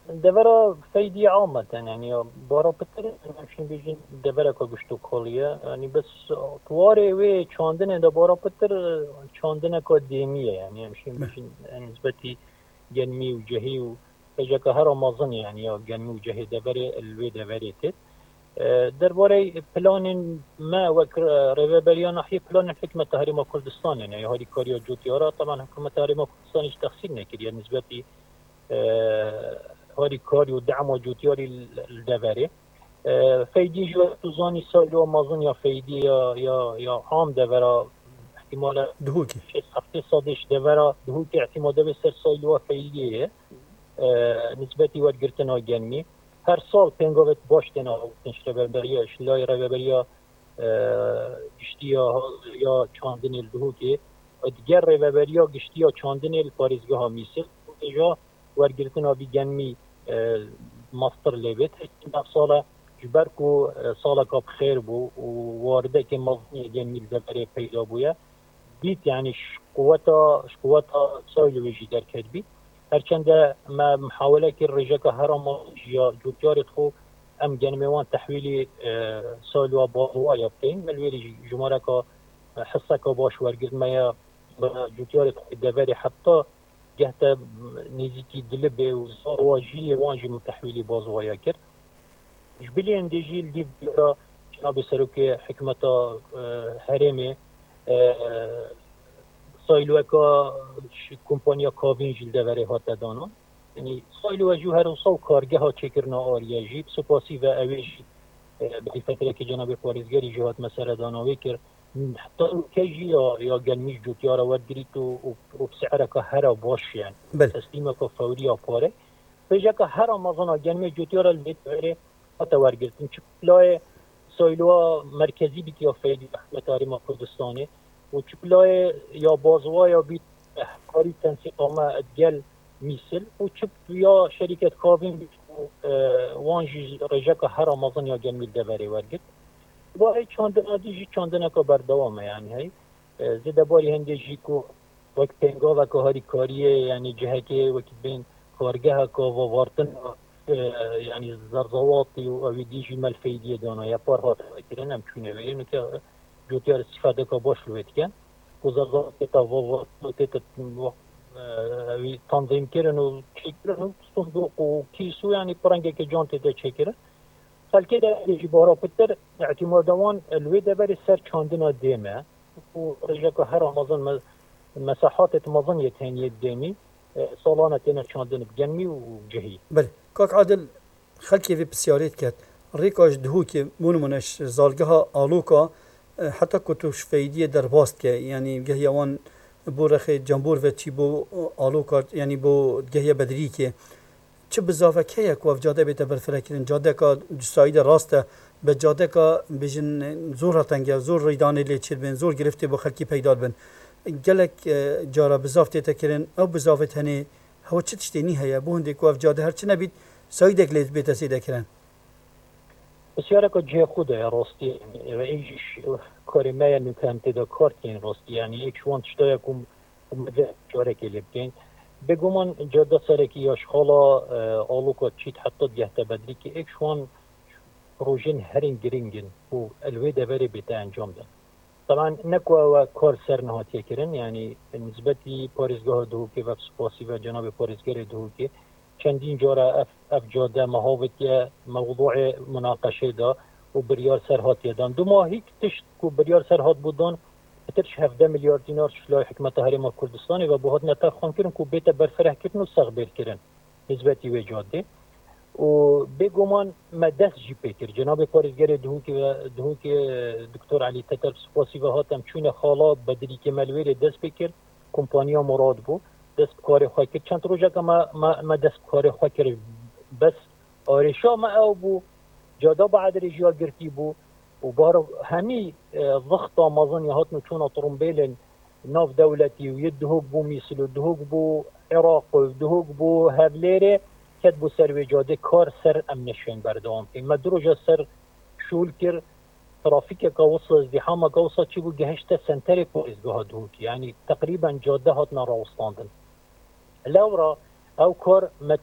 دبرا فيدي عامة يعني بارا بتر نمشين بيجين دبرا كوجشتو كوليا يعني بس طواري وي چاندن دا بارا بتر چاندن كديمية يعني نمشين بيجين نسبتي جنمي وجهي وفجأة هر مازن يعني يا جنمي وجهي دبري الوي دبري تت درباره بلان ما وكر ريفابريان ناحية بلان حكمة تحريم كردستان يعني هذه كاريا جوتيارا طبعا حكومة تحريم كردستان ايش تخسير نكري يعني نسبتي هذه كاري ودعم وجوتياري الدبري فيدي جو توزاني سايلو مازن يا فيدي يا عام دبرا احتمال دهوكي هفته صادش دبرا دهوكي احتمال دبر سر سايلو فيدي نسبتي ودقرتنا جنمي هر سال پنگاوت باش تنا تنش ربریا اشلای ربریا گشتیا یا چاندن الدهو که دیگر ربریا گشتیا چاندن الپاریزگاه ها میسل اجا ورگرتن آبی گنمی ماستر لیبت این سال جبر کو سال کاب خیر بو و وارده که مزنی گنمی الزبری پیدا بویا بیت یعنی شقوتا سایلویجی در کدبی هرچند ما محاولة كالرجاء هرم يا جوتيار خو أم جنموان تحويلي سالوا باوا يبتين ملويري جمارك حصك باش ورجل ما يا جوتيار خو الدباري حتى جهة نزيكي دلبي وواجي وانجي من تحويلي باوا يكر جبلي انديجي اللي بيرا جناب سروكي حكمة هرمي سایلوکا کمپانیا کاوین جلده وری هات دانان یعنی سایلو جو هر صو کارگه ها چکرنا آریا جیب سپاسی و اویج به فتره که جناب پاریزگری جهات مسئله داناوی کرد حتی کجی یا گلمیش جوتیارا ودگریت و بسعره که هر باش یعنی تسلیمه که فوری یا پاره بجا که هر مازانا گلمی جوتیارا البیت وری هات ورگرتن چه پلای سایلو مرکزی بیت یا فیدی احمد آریم کردستانی و چپلای یا بازوا یا بیت کاری تنسیق ما ادگل میسل و چپ یا شرکت کابین بیت وانجی رجاک هر آمازن یا گمیل دبری ورگت با ای چاندن دیجی چاندن که بردوامه یعنی هی زده باری هنده جی که وقت پنگا و که هاری کاریه یعنی جهه که وقت بین کارگه که و وارتن یعنی زرزواتی و اوی دیجی ملفیدیه دانا یا پار هات اکرن هم چونه ویرینو که جوتیار استفاده که باش لوید کن گذارزان که تا و تنظیم کردن و چکرن و صندوق و کیسو یعنی پرنگه که جان تیده چکرن خلکه در ایجی بارا پتر اعتمادوان الویده بری سر چاندنا دیمه و رجا که هر آمازن مساحات مازن یتهنیه دیمی سالانه تینا چاندن بگنمی و جهی بله کاک عادل خلکی وی بسیاریت کرد ریکاش دهو که مونمونش زالگه ها آلوکا حتی کتوش فیدی در باست که یعنی گهی آوان بو رخی جنبور و چی بو آلوکا یعنی بو گهی بدری که چه بزافه که یک وف جاده بیت برفره کرن جاده که ساید راسته به جاده که بجن زور هتنگه زور ریدانه لیچر بین زور گرفته با خلکی پیداد بین گلک جارا بزافته تکرن او بزافت هنه هوا چه تشتینی هیا بو هنده که وف جاده هرچی نبید سایدک لیت بیت سیده کرن بسیاره که جه خوده راستی و ایجش کاری مایه نکهم تیدا کارت این راستی یعنی ایک شوان تشتای کم مده جاره که لبکن بگومان جاده سرکی یاش خالا آلوکا چیت حتی دیهته بدری که ایک شوان پروژین هرین گرینگن و الوی دبری بیتا انجام ده طبعا نکوا و کار سر نهاتیه کرن یعنی نسبتی پاریزگاه دهوکی و سپاسی و جناب پاریزگر دهوکی چندین جاره اف جاده مهاوت موضوع مناقشه دا و بریار سرهات یدان دو ماهی تشت کو بریار سرهات بودن ترش 17 میلیارد دینار شلای حکمت هرم کردستانی و بهاد نتا خان کردن کو بیت برفره کردن و سغبر کردن نسبتی و جاده و بگمان مدرس جی پیکر جناب پاریزگر دهوکی دکتر علی تتر سپاسی و هاتم چون خالا بدری که ملویر دست پیکر کمپانیا مراد بو دست کار خواه کرد چند روزه که ما دست کار خواه کرد بس آرشا ما او بو جادا بعد رجیا گرتی بو و بارو همی ضغط آمازن یهات نچون طرمبیل ناف دولتی و یدهوک بو میسل و دهوک بو عراق و دهوک بو هبلیره کد بو سر و جاده کار سر امنشین بردوام که ما دروجه سر شول کرد ترافیک که وصل ازدحام که وصل چی بو گهشت سنتر پولیسگاه دهوک یعنی تقریبا جاده هات نراوستاندن لورا او کار